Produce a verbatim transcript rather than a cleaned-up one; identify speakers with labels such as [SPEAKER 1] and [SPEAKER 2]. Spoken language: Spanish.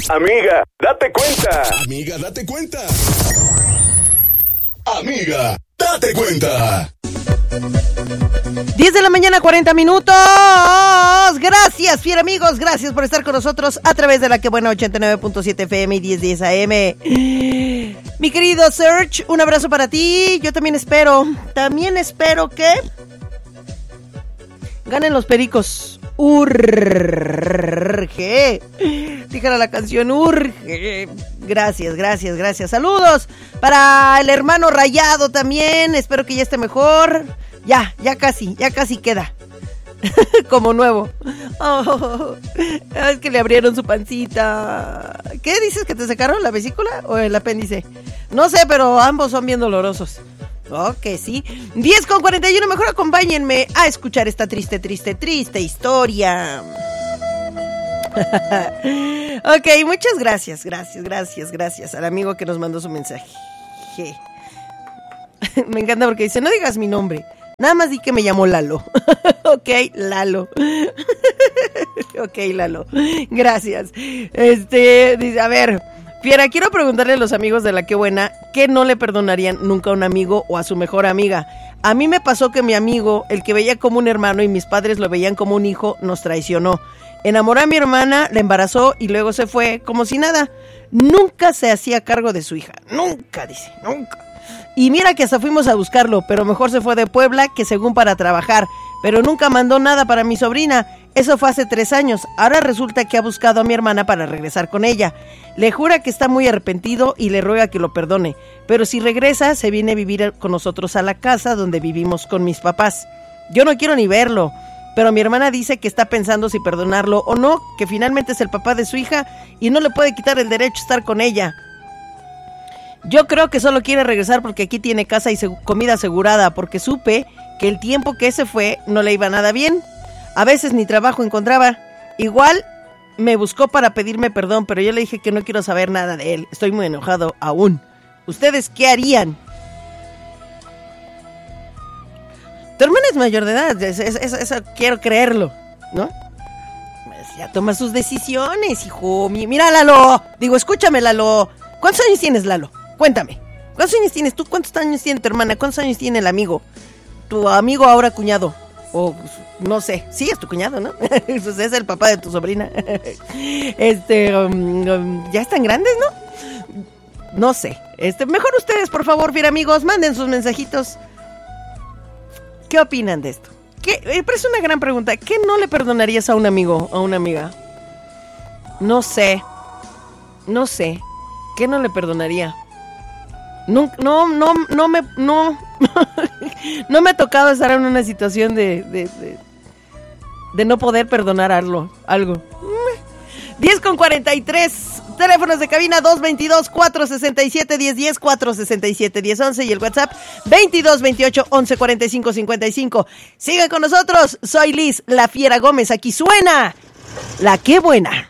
[SPEAKER 1] Amiga, date cuenta.
[SPEAKER 2] Amiga, date cuenta. Amiga, date cuenta.
[SPEAKER 3] diez de la mañana, cuarenta minutos. Gracias, fiel amigos. Gracias por estar con nosotros a través de la Que Buena ochenta y nueve punto siete F M y diez diez A M. Mi querido Serge, un abrazo para ti. Yo también espero, también espero que ganen los pericos. Urge. Dígale la canción, urge. Gracias, gracias, gracias. Saludos para el hermano Rayado también. Espero que ya esté mejor. Ya, ya casi, ya casi queda. Como nuevo. Oh, es que le abrieron su pancita. ¿Qué dices? ¿Que te sacaron la vesícula o el apéndice? No sé, pero ambos son bien dolorosos. Ok, sí. diez con cuarenta y uno, mejor acompáñenme a escuchar esta triste, triste, triste historia. Ok, muchas gracias, gracias, gracias, gracias al amigo que nos mandó su mensaje. Me encanta porque dice, no digas mi nombre, nada más di que me llamo Lalo. Ok, Lalo. Ok, Lalo. Gracias. Este, dice, a ver... Fiera, quiero preguntarle a los amigos de La Que Buena ¿qué no le perdonarían nunca a un amigo o a su mejor amiga? A mí me pasó que mi amigo, el que veía como un hermano y mis padres lo veían como un hijo, nos traicionó. Enamoró a mi hermana, la embarazó y luego se fue como si nada. Nunca se hacía cargo de su hija. Nunca, dice, nunca. Y mira que hasta fuimos a buscarlo, pero mejor se fue de Puebla que según para trabajar. Pero nunca mandó nada para mi sobrina. Eso fue hace tres años. Ahora resulta que ha buscado a mi hermana para regresar con ella. Le jura que está muy arrepentido y le ruega que lo perdone. Pero si regresa, se viene a vivir con nosotros a la casa donde vivimos con mis papás. Yo no quiero ni verlo. Pero mi hermana dice que está pensando si perdonarlo o no, que finalmente es el papá de su hija y no le puede quitar el derecho a estar con ella. Yo creo que solo quiere regresar porque aquí tiene casa y seg- comida asegurada, porque supe que el tiempo que se fue no le iba nada bien. A veces ni trabajo encontraba. Igual me buscó para pedirme perdón, pero yo le dije que no quiero saber nada de él. Estoy muy enojado aún. ¿Ustedes qué harían? Tu hermana es mayor de edad, eso, eso, eso quiero creerlo, ¿no? Pues ya toma sus decisiones, hijo. Mira, Lalo, digo, escúchame, Lalo. ¿Cuántos años tienes, Lalo? Cuéntame. ¿Cuántos años tienes tú? ¿Cuántos años tiene tu hermana? ¿Cuántos años tiene el amigo? Tu amigo ahora cuñado. O no sé, sí, es tu cuñado, ¿no? Pues es el papá de tu sobrina. Este, um, um, ya están grandes, ¿no? No sé. Este, mejor ustedes, por favor, fiel amigos, manden sus mensajitos. ¿Qué opinan de esto? ¿Qué? Eh, pero es una gran pregunta. ¿Qué no le perdonarías a un amigo o a una amiga? No sé. No sé. ¿Qué no le perdonaría? No, no, no, no me, no, no me ha tocado estar en una situación de, de, de, de no poder perdonar algo, algo. diez con cuarenta y tres, teléfonos de cabina dos veintidós, cuatrocientos sesenta y siete, diez diez, cuatrocientos sesenta y siete, diez once y el WhatsApp veintidós, veintiocho, once, cuarenta y cinco, cincuenta y cinco. Sigan con nosotros, soy Liz, la Fiera Gómez, aquí suena La Que Buena.